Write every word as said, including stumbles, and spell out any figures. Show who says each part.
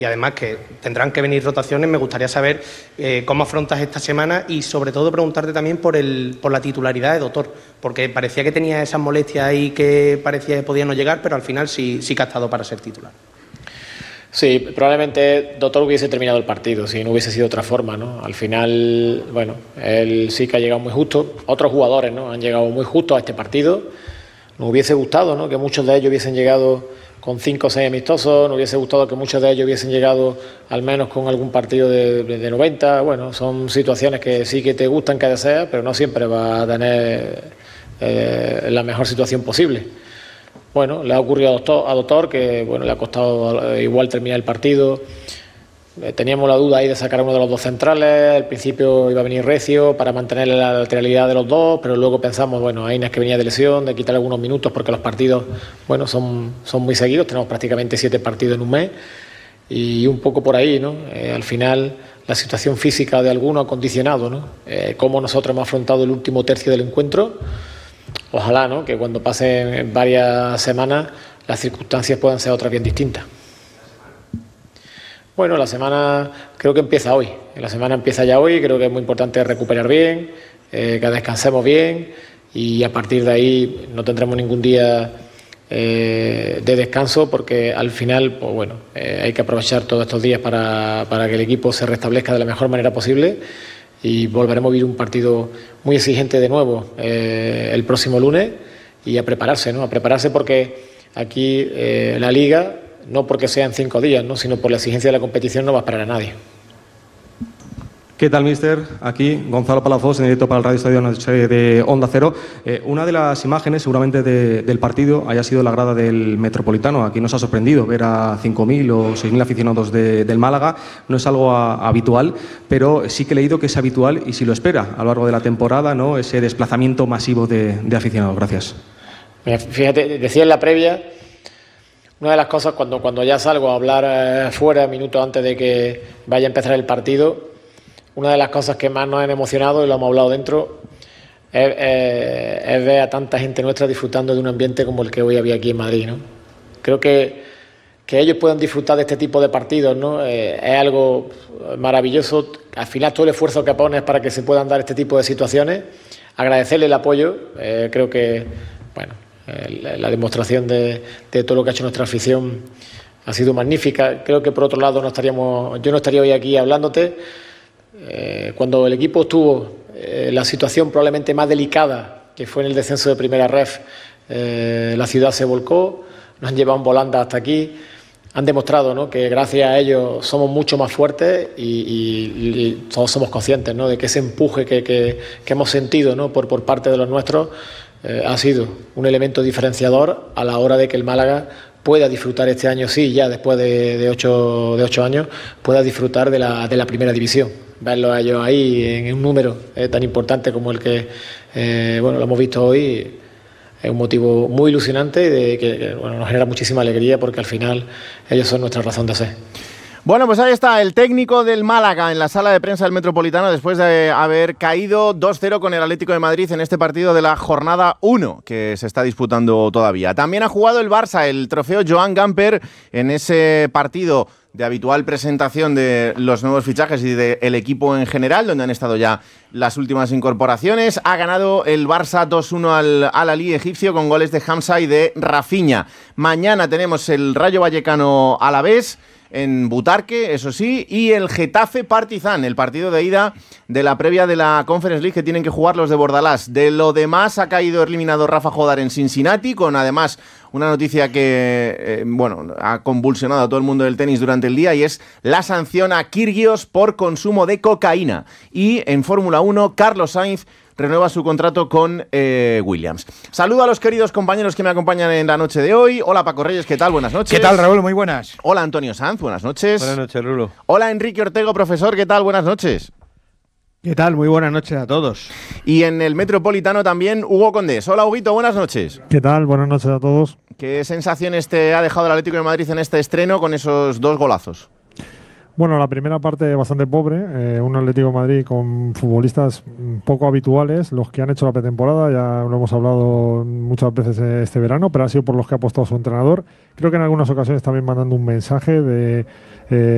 Speaker 1: Y además que tendrán que venir rotaciones, me gustaría saber eh, cómo afrontas esta semana y sobre todo preguntarte también por, el, por la titularidad de Doctor, porque parecía que tenía esas molestias ahí que parecía que podía no llegar, pero al final sí, sí que ha estado para ser titular.
Speaker 2: Sí, probablemente Doctor hubiese terminado el partido si no hubiese sido de otra forma, ¿no? Al final, bueno, él sí que ha llegado muy justo. Otros jugadores, ¿no?, han llegado muy justo a este partido. Nos hubiese gustado, ¿no?, que muchos de ellos hubiesen llegado con cinco o seis amistosos. Nos hubiese gustado que muchos de ellos hubiesen llegado al menos con algún partido de, de noventa. Bueno, son situaciones que sí que te gustan que deseas, pero no siempre va a tener eh, la mejor situación posible. Bueno, le ha ocurrido a Doctor, a Doctor que bueno, le ha costado igual terminar el partido. Eh, teníamos la duda ahí de sacar a uno de los dos centrales. Al principio iba a venir Recio para mantener la lateralidad de los dos, pero luego pensamos, bueno, a Inés, que venía de lesión, de quitarle algunos minutos porque los partidos, bueno, son, son muy seguidos. Tenemos prácticamente siete partidos en un mes y un poco por ahí, ¿no? Eh, al final la situación física de algunos ha condicionado, ¿no? Eh, cómo nosotros hemos afrontado el último tercio del encuentro. Ojalá, ¿no?, que cuando pasen varias semanas las circunstancias puedan ser otras bien distintas. Bueno, la semana creo que empieza hoy. La semana empieza ya hoy. Creo que es muy importante recuperar bien, eh, que descansemos bien y a partir de ahí no tendremos ningún día eh, de descanso, porque al final, pues bueno, eh, hay que aprovechar todos estos días para, para que el equipo se restablezca de la mejor manera posible. Y volveremos a vivir un partido muy exigente de nuevo eh, el próximo lunes y a prepararse, ¿no? A prepararse porque aquí eh, la Liga, no porque sea en cinco días, ¿no?, sino por la exigencia de la competición, no va a esperar a nadie.
Speaker 3: ¿Qué tal, míster? Aquí Gonzalo Palafox, en directo para el Radio Estadio Noche de Onda Cero. Eh, una de las imágenes seguramente de, del partido haya sido la grada del Metropolitano. Aquí nos ha sorprendido ver a cinco mil o seis mil aficionados de, del Málaga. No es algo a, habitual, pero sí que he leído que es habitual y si lo espera a lo largo de la temporada, ¿no?, ese desplazamiento masivo de, de aficionados. Gracias.
Speaker 2: Fíjate, decía en la previa, una de las cosas cuando, cuando ya salgo a hablar eh, fuera, minutos antes de que vaya a empezar el partido, una de las cosas que más nos han emocionado, y lo hemos hablado dentro, es, eh, es ver a tanta gente nuestra disfrutando de un ambiente como el que hoy había aquí en Madrid, ¿no? Creo que, que ellos puedan disfrutar de este tipo de partidos, ¿no? Eh, es algo maravilloso. Al final todo el esfuerzo que pones para que se puedan dar este tipo de situaciones. Agradecerle el apoyo. Eh, creo que, bueno, eh, la demostración de, de todo lo que ha hecho nuestra afición ha sido magnífica. Creo que por otro lado no estaríamos, yo no estaría hoy aquí hablándote. Eh, cuando el equipo tuvo eh, la situación probablemente más delicada, que fue en el descenso de Primera Ref, eh, la ciudad se volcó, nos han llevado en volanda hasta aquí, han demostrado, ¿no?, que gracias a ellos somos mucho más fuertes y, y, y todos somos conscientes, ¿no?, de que ese empuje que, que, que hemos sentido, ¿no?, por, por parte de los nuestros eh, ha sido un elemento diferenciador a la hora de que el Málaga pueda disfrutar este año, sí, ya después de, de, ocho, de ocho años, pueda disfrutar de la, de la primera división. Verlos a ellos ahí en un número eh, tan importante como el que eh, bueno, lo hemos visto hoy es un motivo muy ilusionante y de que, que bueno, nos genera muchísima alegría, porque al final ellos son nuestra razón de ser.
Speaker 4: Bueno, pues ahí está el técnico del Málaga en la sala de prensa del Metropolitano después de haber caído dos cero con el Atlético de Madrid en este partido de la jornada uno que se está disputando todavía. También ha jugado el Barça el trofeo Joan Gamper en ese partido de habitual presentación de los nuevos fichajes y del equipo en general, donde han estado ya las últimas incorporaciones. Ha ganado el Barça dos uno al Al-Ahly egipcio con goles de Hamza y de Rafinha. Mañana tenemos el Rayo Vallecano Alavés en Butarque, eso sí, y el Getafe Partizan, el partido de ida de la previa de la Conference League que tienen que jugar los de Bordalás. De lo demás ha caído eliminado Rafa Jodar en Cincinnati, con además una noticia que eh, bueno, ha convulsionado a todo el mundo del tenis durante el día, y es la sanción a Kyrgios por consumo de cocaína. Y en Fórmula uno, Carlos Sainz renueva su contrato con eh, Williams. Saludo a los queridos compañeros que me acompañan en la noche de hoy. Hola, Paco Reyes, ¿qué tal? Buenas noches.
Speaker 5: ¿Qué tal, Raúl? Muy buenas.
Speaker 4: Hola, Antonio Sanz, buenas noches.
Speaker 5: Buenas noches, Rulo.
Speaker 4: Hola, Enrique Ortego, profesor, ¿qué tal? Buenas noches.
Speaker 5: ¿Qué tal? Muy buenas noches a todos.
Speaker 4: Y en el Metropolitano también, Hugo Condés. Hola, Huguito, buenas noches.
Speaker 6: ¿Qué tal? Buenas noches a todos.
Speaker 4: ¿Qué sensaciones te ha dejado el Atlético de Madrid en este estreno con esos dos golazos?
Speaker 6: Bueno, la primera parte bastante pobre, eh, un Atlético de Madrid con futbolistas poco habituales, los que han hecho la pretemporada, ya lo hemos hablado muchas veces este verano, pero ha sido por los que ha apostado su entrenador. Creo que en algunas ocasiones también mandando un mensaje de... Eh,